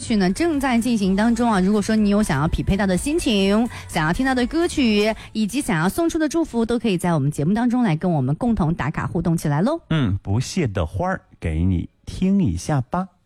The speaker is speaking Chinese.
曲呢正在进行当中啊。如果说你有想要匹配到的心情，想要听到的歌曲，以及想要送出的祝福，都可以在我们节目当中来跟我们共同打卡互动起来喽。 不谢的花儿给你听一下吧。